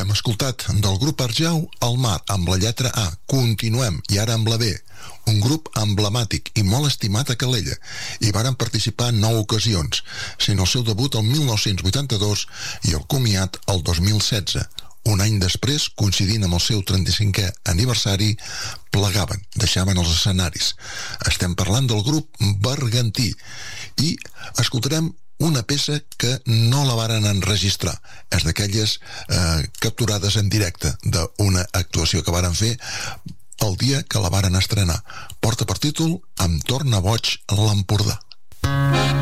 Hem escoltat del grup Arjau El Mar amb la lletra A. Continuem, i ara amb la B. Un grup emblemàtic i molt estimat a Calella. Hi varen participar en 9 ocasions, sent el seu debut el 1982 i el comiat el 2016. Un any després, coincidint amb el seu 35è aniversari, plegaven, deixaven els escenaris. Estem parlant del grup Bergantí i escoltarem una peça que no la varen enregistrar. És d'aquelles capturades en directe d'una actuació que varen fer el dia que la varen estrenar. Porta per títol Em torna boig l'Empordà.